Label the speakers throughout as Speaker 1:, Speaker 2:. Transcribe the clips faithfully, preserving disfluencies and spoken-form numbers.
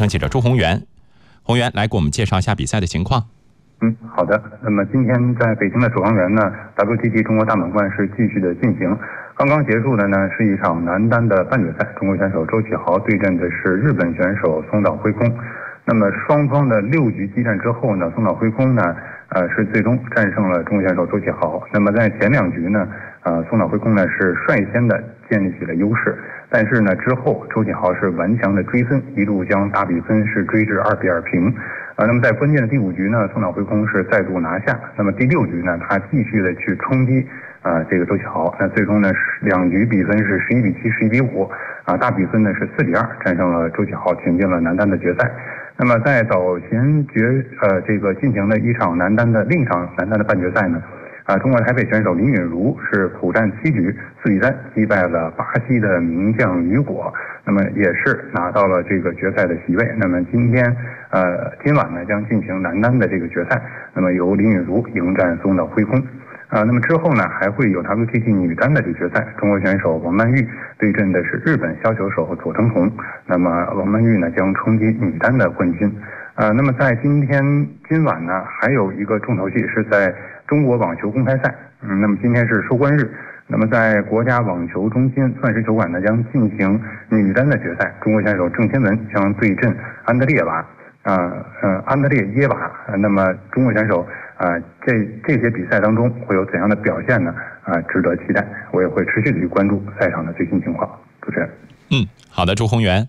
Speaker 1: 生记者朱宏源。宏源来给我们介绍一下比赛的情况。
Speaker 2: 嗯，好的。那么今天在北京的首钢园呢 ，W T T 中国大满贯是继续的进行。刚刚结束的呢是一场男单的半决赛，中国选手周启豪对阵的是日本选手松岛辉空。那么双方的六局激战之后呢，松岛辉空呢，呃是最终战胜了中国选手周启豪。那么在前两局呢，呃松岛辉空呢是率先的建立起了优势，但是呢之后周启豪是顽强的追分，一度将大比分是追至二比二平。呃，那么在关键的第五局呢，松岛辉空是再度拿下。那么第六局呢，他继续的去冲击啊、呃、这个周启豪。那最终呢，两局比分是十一比七、十一比五啊，大比分呢是四比二战胜了周启豪，挺进了男单的决赛。那么在早前决呃这个进行的一场男单的另一场男单的半决赛呢，啊，中国台北选手林允如是苦战七局，四比三击败了巴西的名将雨果，那么也是拿到了这个决赛的席位。那么今天呃今晚呢将进行男单的这个决赛，那么由林允如迎战松岛辉空。啊，那么之后呢，还会有 W T T 女单的这个决赛，中国选手王曼玉对阵的是日本削球手佐藤瞳。那么王曼玉呢将冲击女单的冠军。呃，那么在今天今晚呢，还有一个重头戏是在中国网球公开赛。嗯，那么今天是收官日。那么在国家网球中心钻石球馆呢将进行女单的决赛，中国选手郑钦文将对阵安德烈娃。呃呃，安德烈耶娃。呃，那么中国选手啊、呃，这这些比赛当中会有怎样的表现呢？啊、呃，值得期待。我也会持续的去关注赛场的最新情况。主持人，
Speaker 1: 嗯，好的，朱宏源。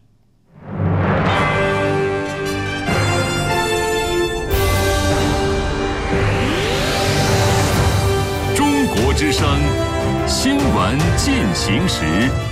Speaker 3: 中国之声，新闻进行时。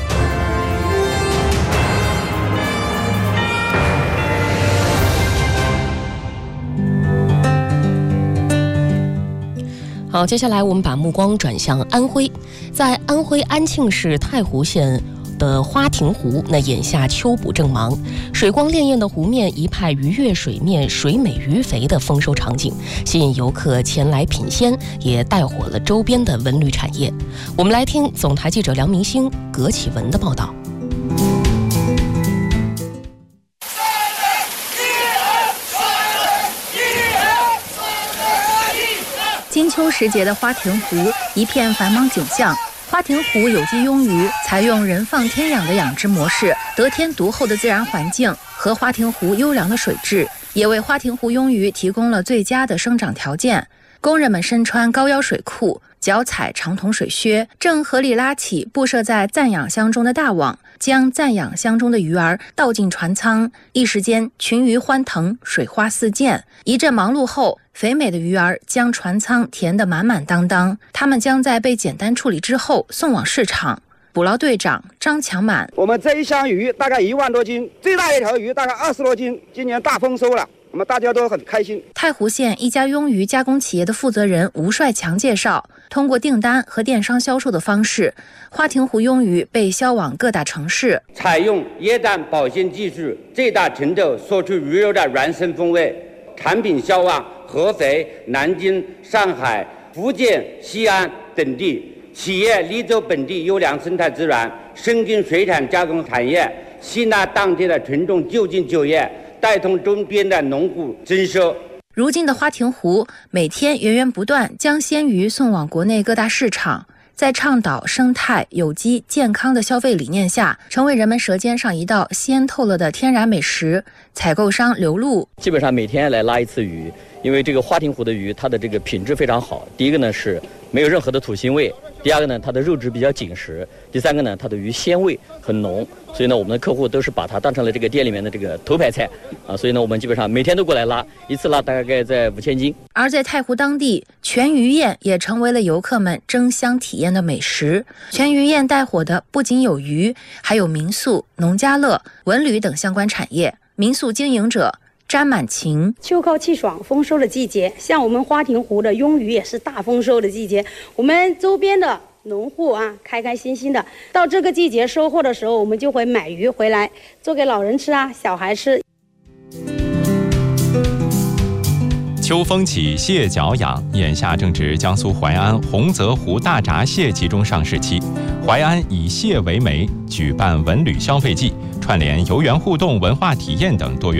Speaker 4: 好，接下来我们把目光转向安徽，在安徽安庆市太湖县的花亭湖，那眼下秋捕正忙，水光潋滟的湖面一派鱼跃水面、水美鱼肥的丰收场景，吸引游客前来品鲜，也带火了周边的文旅产业。我们来听总台记者梁明星、葛启文的报道。
Speaker 5: 金秋时节的花亭湖一片繁忙景象。花亭湖有机鳙鱼采用人放天养的养殖模式，得天独厚的自然环境和花亭湖优良的水质，也为花亭湖鳙鱼提供了最佳的生长条件。工人们身穿高腰水裤，脚踩长筒水靴，正合力拉起布设在暂养箱中的大网，将暂养箱中的鱼儿倒进船舱。一时间，群鱼欢腾，水花四溅。一阵忙碌后，肥美的鱼儿将船舱填得满满当当，它们将在被简单处理之后送往市场。捕捞队长张强满：
Speaker 6: 我们这一箱鱼大概一万多斤，最大一条鱼大概二十多斤，今年大丰收了。我们大家都很开心。
Speaker 5: 太湖县一家鳙鱼加工企业的负责人吴帅强介绍，通过订单和电商销售的方式，花亭湖鳙鱼被销往各大城市。
Speaker 7: 采用液氮保鲜技术，最大程度说出鱼肉的原生风味，产品销往合肥、南京、上海、福建、西安等地。企业立足本地优良生态资源，深耕水产加工产业，吸纳当地的群众就近就业，带动周边的农户增收。
Speaker 5: 如今的花亭湖每天源源不断将鲜鱼送往国内各大市场，在倡导生态、有机、健康的消费理念下，成为人们舌尖上一道鲜透了的天然美食。采购商刘璐：
Speaker 8: 基本上每天来拉一次鱼，因为这个花亭湖的鱼它的这个品质非常好。第一个呢是没有任何的土腥味，第二个呢它的肉质比较紧实，第三个呢它的鱼鲜味很浓，所以呢我们的客户都是把它当成了这个店里面的这个头牌菜啊，所以呢我们基本上每天都过来拉，一次拉大概在五千斤。
Speaker 5: 而在太湖当地，全鱼宴也成为了游客们争相体验的美食。全鱼宴带火的不仅有鱼，还有民宿、农家乐、文旅等相关产业。民宿经营者詹满晴：
Speaker 9: 秋高气爽，丰收的季节，像我们花亭湖的鳙鱼也是大丰收的季节，我们周边的农户啊，开开心心的，到这个季节收获的时候，我们就会买鱼回来做给老人吃啊，小孩吃。
Speaker 1: 秋风起，蟹脚痒，眼下正值江苏淮安洪泽湖大闸蟹集中上市期。淮安以蟹为媒，举办文旅消费季，串联游园互动、文化体验等多元